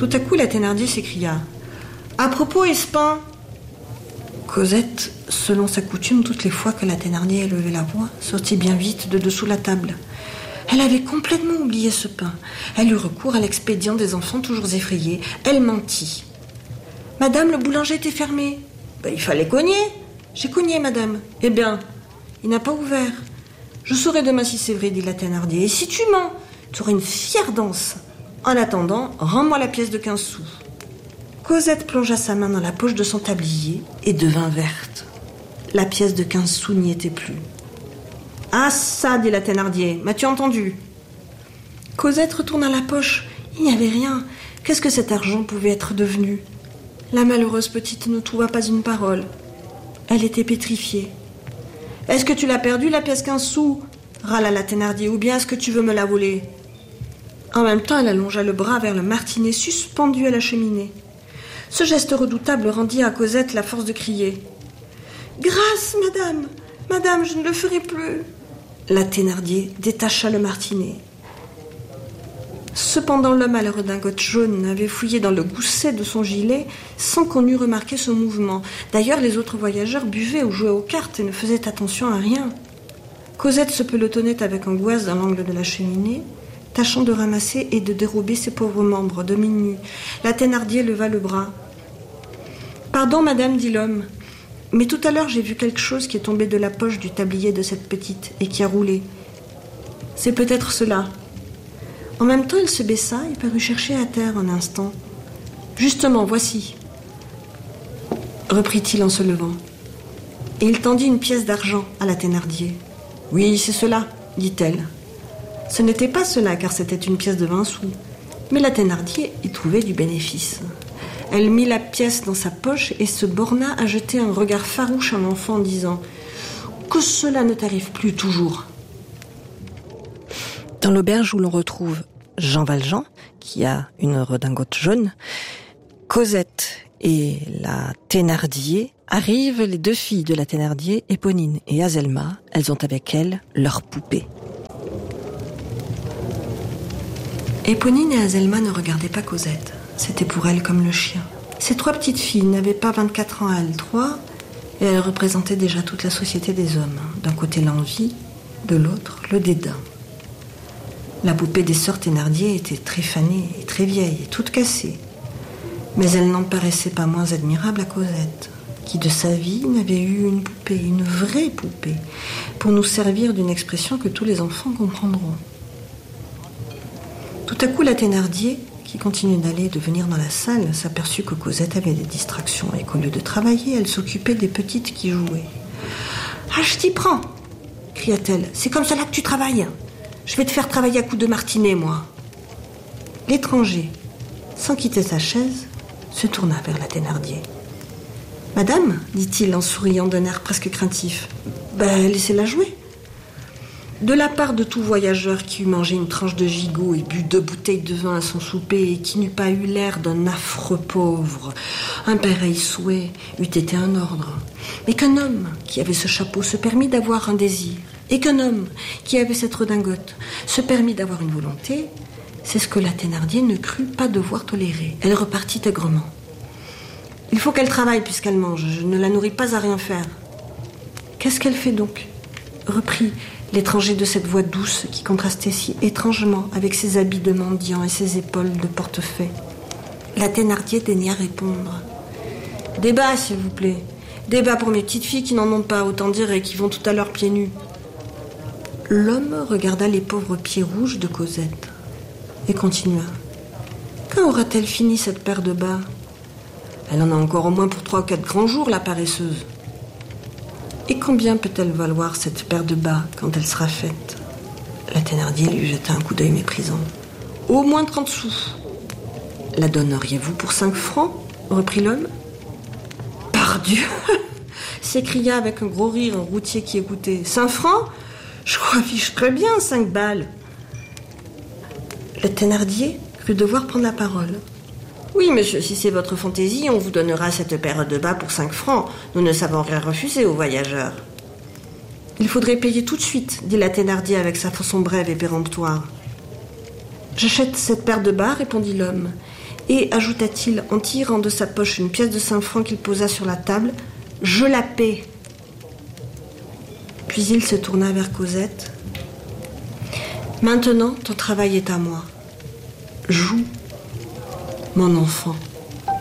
Tout à coup, la Thénardier s'écria: « À propos, est-ce pain ?» Cosette, selon sa coutume, toutes les fois que la Thénardier élevait la voix, sortit bien vite de dessous la table. Elle avait complètement oublié ce pain. Elle eut recours à l'expédient des enfants toujours effrayés. Elle mentit. « Madame, le boulanger était fermé. »« Il fallait cogner. »« J'ai cogné, madame. »« Eh bien, il n'a pas ouvert. »« Je saurai demain si c'est vrai, dit la Thénardier. Et si tu mens, tu auras une fière danse. En attendant, rends-moi la pièce de 15 sous. » Cosette plongea sa main dans la poche de son tablier et devint verte. La pièce de 15 sous n'y était plus. « Ah ça, dit la Thénardier, m'as-tu entendu ?» Cosette retourna la poche. Il n'y avait rien. Qu'est-ce que cet argent pouvait être devenu? La malheureuse petite ne trouva pas une parole. Elle était pétrifiée. « Est-ce que tu l'as perdue, la pièce 15 sous ?» râla la Thénardier. « Ou bien est-ce que tu veux me la voler ?» En même temps, elle allongea le bras vers le martinet suspendu à la cheminée. Ce geste redoutable rendit à Cosette la force de crier. « Grâce, madame! Madame, je ne le ferai plus !» La Thénardier détacha le martinet. Cependant, l'homme à la redingote jaune avait fouillé dans le gousset de son gilet sans qu'on eût remarqué ce mouvement. D'ailleurs, les autres voyageurs buvaient ou jouaient aux cartes et ne faisaient attention à rien. Cosette se pelotonnait avec angoisse dans l'angle de la cheminée, tâchant de ramasser et de dérober ses pauvres membres, demi-nus. La Thénardier leva le bras. « Pardon, madame, dit l'homme, mais tout à l'heure j'ai vu quelque chose qui est tombé de la poche du tablier de cette petite et qui a roulé. C'est peut-être cela. » En même temps, il se baissa et parut chercher à terre un instant. « Justement, voici, » reprit-il en se levant. Et il tendit une pièce d'argent à la Thénardier. « Oui, c'est cela, dit-elle. » Ce n'était pas cela, car c'était une pièce de 20 sous. Mais la Thénardier y trouvait du bénéfice. Elle mit la pièce dans sa poche et se borna à jeter un regard farouche à l'enfant en disant « Que cela ne t'arrive plus toujours !» Dans l'auberge où l'on retrouve Jean Valjean, qui a une redingote jaune, Cosette et la Thénardier arrivent, les deux filles de la Thénardier, Éponine et Azelma. Elles ont avec elles leur poupée. Éponine et Azelma ne regardaient pas Cosette. C'était pour elles comme le chien. Ces trois petites filles n'avaient pas 24 ans à elles trois, et elles représentaient déjà toute la société des hommes. D'un côté l'envie, de l'autre le dédain. La poupée des sœurs Thénardier était très fanée et très vieille et toute cassée. Mais elle n'en paraissait pas moins admirable à Cosette, qui de sa vie n'avait eu une poupée, une vraie poupée, pour nous servir d'une expression que tous les enfants comprendront. Tout à coup, la Thénardier, qui continuait d'aller et de venir dans la salle, s'aperçut que Cosette avait des distractions et qu'au lieu de travailler, elle s'occupait des petites qui jouaient. « Ah, je t'y prends !» cria-t-elle. « C'est comme cela que tu travailles. Je vais te faire travailler à coups de martinet, moi. » L'étranger, sans quitter sa chaise, se tourna vers la Thénardier. « Madame, dit-il en souriant d'un air presque craintif, laissez-la jouer. » De la part de tout voyageur qui eût mangé une tranche de gigot et bu 2 bouteilles de vin à son souper et qui n'eût pas eu l'air d'un affreux pauvre, un pareil souhait eût été un ordre. Mais qu'un homme qui avait ce chapeau se permit d'avoir un désir, et qu'un homme qui avait cette redingote se permit d'avoir une volonté, c'est ce que la Thénardier ne crut pas devoir tolérer. Elle repartit aigrement. « Il faut qu'elle travaille puisqu'elle mange, je ne la nourris pas à rien faire. »« Qu'est-ce qu'elle fait donc ?» reprit l'étranger de cette voix douce qui contrastait si étrangement avec ses habits de mendiant et ses épaules de portefaix. La Thénardier daigna répondre. « Des bas, s'il vous plaît. Des bas pour mes petites filles qui n'en ont pas, autant dire, et qui vont tout à l'heure pieds nus. » L'homme regarda les pauvres pieds rouges de Cosette et continua. « Quand aura-t-elle fini cette paire de bas ? Elle en a encore au moins pour 3 ou 4 grands jours, la paresseuse. » Et combien peut-elle valoir cette paire de bas quand elle sera faite ? La Thénardier lui jeta un coup d'œil méprisant. « Au moins 30 sous. »« La donneriez-vous pour 5 francs ?» reprit l'homme. « Pardieu !» s'écria avec un gros rire un routier qui écoutait. « 5 francs ? Je crois fiche très bien 5 balles. » La Thénardier crut devoir prendre la parole. « Oui, monsieur, si c'est votre fantaisie, on vous donnera cette paire de bas pour 5 francs. Nous ne savons rien refuser aux voyageurs. »« Il faudrait payer tout de suite, dit la Thénardier avec sa façon brève et péremptoire. »« J'achète cette paire de bas, répondit l'homme. Et, ajouta-t-il en tirant de sa poche une pièce de 5 francs qu'il posa sur la table, « Je la paie !» Puis il se tourna vers Cosette. « Maintenant, ton travail est à moi. Joue, mon enfant. »